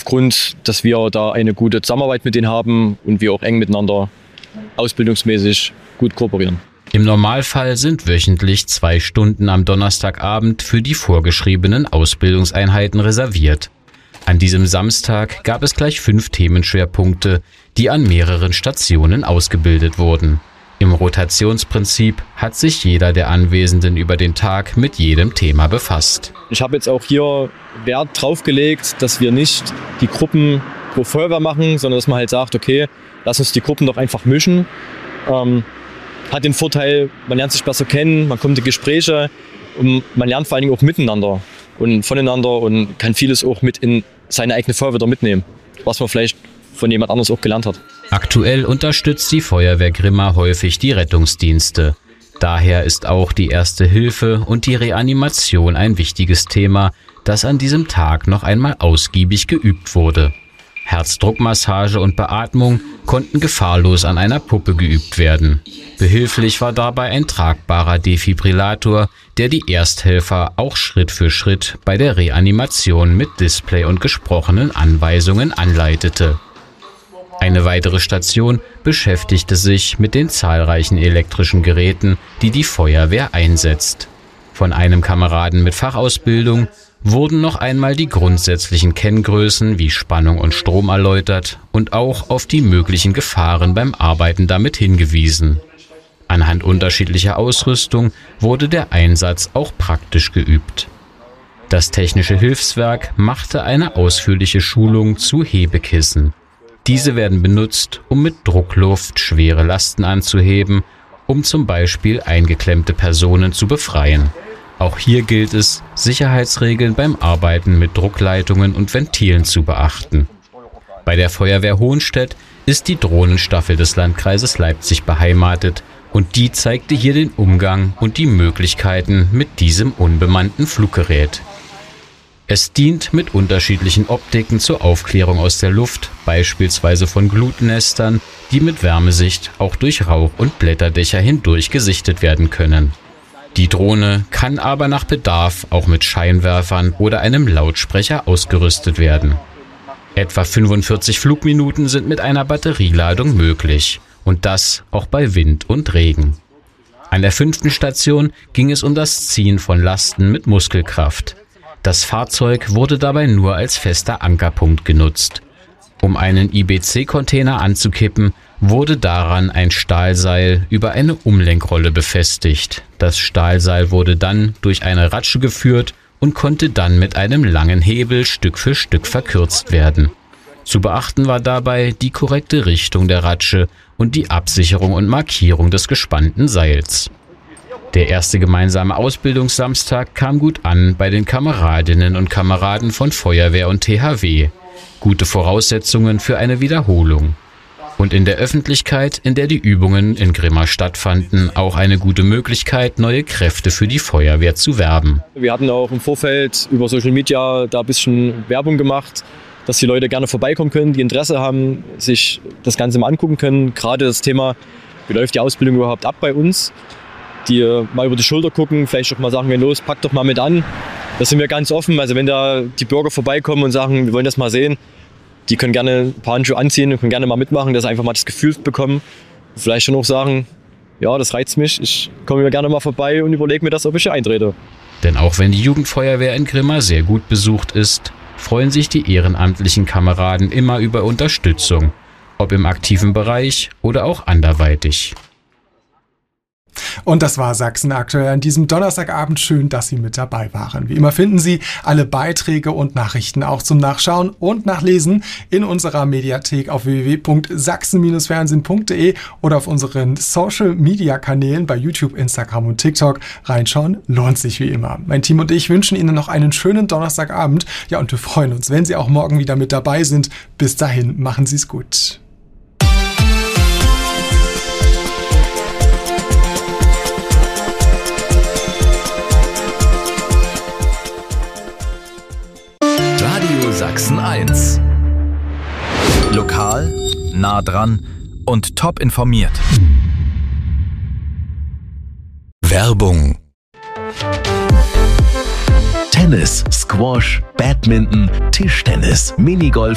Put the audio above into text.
Grund, dass wir da eine gute Zusammenarbeit mit denen haben und wir auch eng miteinander ausbildungsmäßig gut kooperieren. Im Normalfall sind wöchentlich 2 Stunden am Donnerstagabend für die vorgeschriebenen Ausbildungseinheiten reserviert. An diesem Samstag gab es gleich 5 Themenschwerpunkte, die an mehreren Stationen ausgebildet wurden. Im Rotationsprinzip hat sich jeder der Anwesenden über den Tag mit jedem Thema befasst. Ich habe jetzt auch hier Wert drauf gelegt, dass wir nicht die Gruppen pro Feuerwehr machen, sondern dass man halt sagt, okay, lass uns die Gruppen doch einfach mischen. Hat den Vorteil, man lernt sich besser kennen, man kommt in Gespräche und man lernt vor allen Dingen auch miteinander und voneinander und kann vieles auch mit in seine eigene Feuerwehr mitnehmen, was man vielleicht von jemand anderes auch gelernt hat. Aktuell unterstützt die Feuerwehr Grimma häufig die Rettungsdienste. Daher ist auch die Erste Hilfe und die Reanimation ein wichtiges Thema, das an diesem Tag noch einmal ausgiebig geübt wurde. Herzdruckmassage und Beatmung konnten gefahrlos an einer Puppe geübt werden. Behilflich war dabei ein tragbarer Defibrillator, der die Ersthelfer auch Schritt für Schritt bei der Reanimation mit Display und gesprochenen Anweisungen anleitete. Eine weitere Station beschäftigte sich mit den zahlreichen elektrischen Geräten, die die Feuerwehr einsetzt. Von einem Kameraden mit Fachausbildung wurden noch einmal die grundsätzlichen Kenngrößen wie Spannung und Strom erläutert und auch auf die möglichen Gefahren beim Arbeiten damit hingewiesen. Anhand unterschiedlicher Ausrüstung wurde der Einsatz auch praktisch geübt. Das Technische Hilfswerk machte eine ausführliche Schulung zu Hebekissen. Diese werden benutzt, um mit Druckluft schwere Lasten anzuheben, um zum Beispiel eingeklemmte Personen zu befreien. Auch hier gilt es, Sicherheitsregeln beim Arbeiten mit Druckleitungen und Ventilen zu beachten. Bei der Feuerwehr Hohenstedt ist die Drohnenstaffel des Landkreises Leipzig beheimatet und die zeigte hier den Umgang und die Möglichkeiten mit diesem unbemannten Fluggerät. Es dient mit unterschiedlichen Optiken zur Aufklärung aus der Luft, beispielsweise von Glutnestern, die mit Wärmesicht auch durch Rauch- und Blätterdächer hindurch gesichtet werden können. Die Drohne kann aber nach Bedarf auch mit Scheinwerfern oder einem Lautsprecher ausgerüstet werden. Etwa 45 Flugminuten sind mit einer Batterieladung möglich und das auch bei Wind und Regen. An der 5. Station ging es um das Ziehen von Lasten mit Muskelkraft. Das Fahrzeug wurde dabei nur als fester Ankerpunkt genutzt. Um einen IBC-Container anzukippen, wurde daran ein Stahlseil über eine Umlenkrolle befestigt. Das Stahlseil wurde dann durch eine Ratsche geführt und konnte dann mit einem langen Hebel Stück für Stück verkürzt werden. Zu beachten war dabei die korrekte Richtung der Ratsche und die Absicherung und Markierung des gespannten Seils. Der erste gemeinsame Ausbildungssamstag kam gut an bei den Kameradinnen und Kameraden von Feuerwehr und THW. Gute Voraussetzungen für eine Wiederholung. Und in der Öffentlichkeit, in der die Übungen in Grimma stattfanden, auch eine gute Möglichkeit, neue Kräfte für die Feuerwehr zu werben. Wir hatten auch im Vorfeld über Social Media da ein bisschen Werbung gemacht, dass die Leute gerne vorbeikommen können, die Interesse haben, sich das Ganze mal angucken können. Gerade das Thema, wie läuft die Ausbildung überhaupt ab bei uns, die mal über die Schulter gucken, vielleicht auch mal sagen, los, packt doch mal mit an. Da sind wir ganz offen. Also wenn da die Bürger vorbeikommen und sagen, wir wollen das mal sehen, die können gerne ein paar Handschuhe anziehen und können gerne mal mitmachen, dass sie einfach mal das Gefühl bekommen. Vielleicht schon auch sagen, ja, das reizt mich, ich komme mir gerne mal vorbei und überlege mir das, ob ich hier eintrete. Denn auch wenn die Jugendfeuerwehr in Grimma sehr gut besucht ist, freuen sich die ehrenamtlichen Kameraden immer über Unterstützung, ob im aktiven Bereich oder auch anderweitig. Und das war Sachsen aktuell an diesem Donnerstagabend. Schön, dass Sie mit dabei waren. Wie immer finden Sie alle Beiträge und Nachrichten auch zum Nachschauen und Nachlesen in unserer Mediathek auf www.sachsen-fernsehen.de oder auf unseren Social-Media-Kanälen bei YouTube, Instagram und TikTok. Reinschauen lohnt sich wie immer. Mein Team und ich wünschen Ihnen noch einen schönen Donnerstagabend. Ja, und wir freuen uns, wenn Sie auch morgen wieder mit dabei sind. Bis dahin, machen Sie es gut. Sachsen 1. Lokal, nah dran und top informiert. Werbung. Tennis, Squash, Badminton, Tischtennis, Minigolf